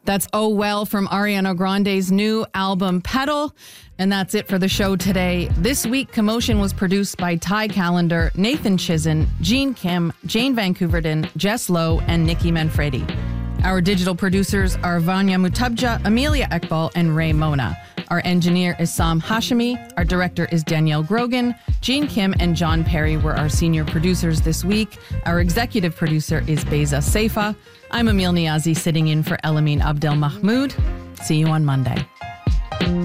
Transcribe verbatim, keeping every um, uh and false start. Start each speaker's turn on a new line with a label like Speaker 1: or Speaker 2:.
Speaker 1: That's Oh Well from Ariana Grande's new album, Petal. And that's it for the show today. This week, Commotion was produced by Ty Callender, Nathan Chizen, Gene Kim, Jane Vancouverden, Jess Lowe, and Nikki Manfredi. Our digital producers are Vanya Mutabja, Amelia Ekbal, and Ray Mona. Our engineer is Sam Hashimi. Our director is Danielle Grogan. Gene Kim and John Perry were our senior producers this week. Our executive producer is Beza Seifa. I'm Emil Niazi, sitting in for Elamine Abdel Mahmoud. See you on Monday.